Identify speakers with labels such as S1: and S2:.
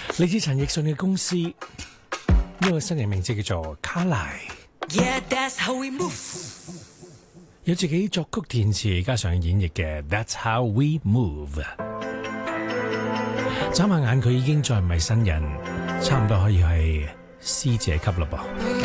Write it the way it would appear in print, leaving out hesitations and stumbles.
S1: 嚟自陳奕迅嘅公司，呢個新人名字叫做卡萊。
S2: Yeah, that's how we move.
S1: 有自己作曲填詞加上演繹嘅 That's How We Move。眨下眼佢已經再唔係新人，差唔多可以係師姐級嘞噃。